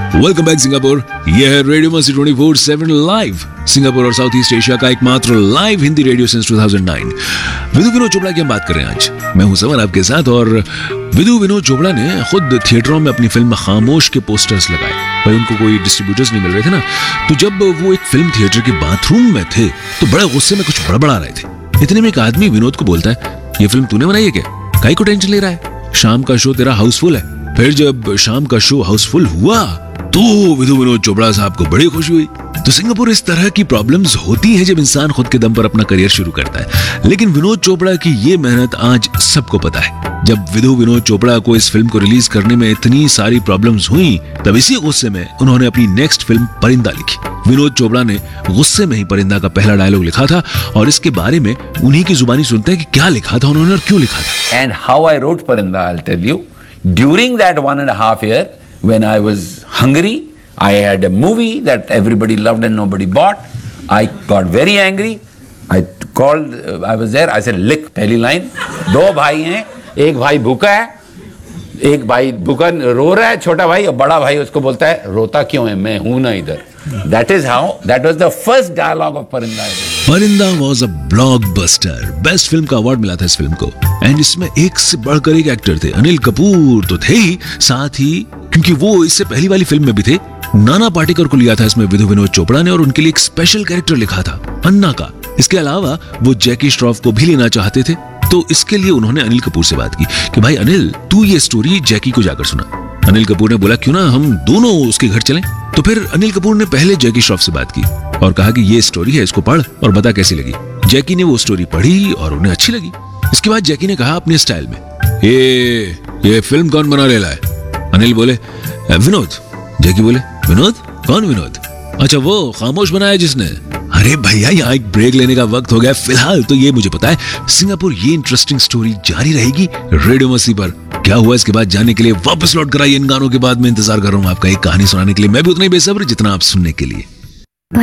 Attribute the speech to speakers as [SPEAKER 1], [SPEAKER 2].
[SPEAKER 1] Welcome back Singapore. यह है radio मस्ती 24/7 लाइव, सिंगापुर और साउथ ईस्ट एशिया का एकमात्र live Hindi radio since 2009। Vidhu Vinod Chopra की हम बात कर रहे हैं आज। मैं हूं समर आपके साथ। और विधु विनोद चोपड़ा ने खुद थिएटरों में अपनी फिल्म खामोश के पोस्टर्स लगाए, पर उनको कोई डिस्ट्रीब्यूटर्स नहीं मिल रहे थे ना। तो जब वो एक फिल्म थिएटर के बाथरूम में थे तो बड़े गुस्से में कुछ बड़बड़ा रहे थे। इतने में एक आदमी विनोद को बोलता है, ये फिल्म तूने बनाई है क्या? काहे को टेंशन ले रहा है? शाम का शो तेरा हाउसफुल है। फिर जब शाम का शो हाउसफुल हुआ तो विधु विनोद चोपड़ा साहब को बड़ी खुशी हुई। तो सिंगापुर इस तरह की प्रॉब्लम्स होती हैं जब इंसान खुद के दम पर अपना करियर शुरू करता है। लेकिन विनोद चोपड़ा की ये मेहनत आज सबको पता है। जब विधु विनोद चोपड़ा को इस फिल्म को रिलीज करने में इतनी सारी प्रॉब्लम्स हुई, तब इसी गुस्से में उन्होंने अपनी नेक्स्ट फिल्म परिंदा लिखी। विनोद चोपड़ा ने गुस्से में ही परिंदा का पहला डायलॉग लिखा था और इसके बारे में उन्हीं की जुबानी सुनते हैं कि क्या लिखा था उन्होंने और क्यों लिखा था।
[SPEAKER 2] And how I wrote Parinda, I'll tell you. During that 1.5 year, when I was hungry, I had a movie that everybody loved and nobody bought. I got very angry. I called, I was there, I said, लिख पहली line. दो भाई हैं, एक भाई भूखा है, एक भाई भूखा रो रहा है, छोटा भाई, और बड़ा भाई उसको बोलता है, रोता क्यों है, मैं हूं ना इधर। That is how, that was the first dialogue of Parinda.
[SPEAKER 1] परिंदा was a blockbuster. Best film का अवार्ड मिला था इस फिल्म को। एंड इसमें एक से बढ़कर एक एक्टर थे। अनिल कपूर तो थे ही, साथ ही क्योंकि वो इससे पहली वाली फिल्म में भी थे, नाना पाटेकर को लिया था इसमें विधु विनोद चोपड़ा ने और उनके लिए एक स्पेशल कैरेक्टर लिखा था, अन्ना का। इसके अलावा वो जैकी श्रॉफ को भी लेना चाहते थे। तो इसके लिए उन्होंने अनिल कपूर से बात की कि भाई अनिल, तू ये स्टोरी जैकी को जाकर सुना। अनिल कपूर ने बोला, क्यों ना हम दोनों उसके घर चलें। तो फिर अनिल कपूर ने पहले जैकी श्रॉफ से बात की और कहा कि ये स्टोरी है, इसको पढ़ और बता कैसी लगी। जैकी ने वो स्टोरी पढ़ी और उन्हें अच्छी लगी। इसके बाद जैकी ने कहा अपने स्टाइल में, ये फिल्म कौन बना रहा है? अनिल बोले, विनोद। जैकी बोले, विनोद? कौन विनोद? अच्छा, वो खामोश बनाया जिसने। अरे भैया, यहाँ एक ब्रेक लेने का वक्त हो गया। फिलहाल तो ये मुझे पता है सिंगापुर ये इंटरेस्टिंग स्टोरी जारी रहेगी रेडियो मस्ती पर। क्या हुआ इसके बाद जानने के लिए वापस लौट कर आइए। इन गानों के बाद मैं इंतजार कर रहा हूँ आपका एक कहानी सुनाने के लिए। मैं भी उतना ही बेसब्र जितना आप सुनने के लिए।